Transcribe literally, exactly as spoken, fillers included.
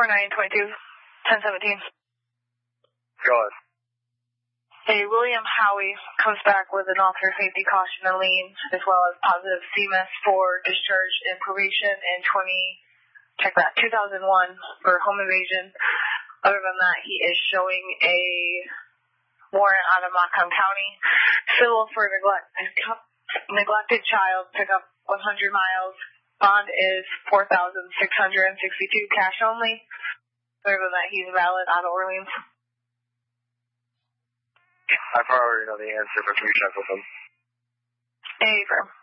four nine two two, ten seventeen. Go ahead. Hey, William Howie comes back with an officer safety caution and lien, as well as positive C M S for discharge and probation in twenty, check that, two thousand one for home invasion. Other than that, he is showing a warrant out of Macomb County, civil for neglect, neglected child, pick up one hundred miles. Bond is four thousand six hundred sixty-two, cash only. Other than that, he's valid out of Orleans. I probably already know the answer, but can you check with him? Hey, firm.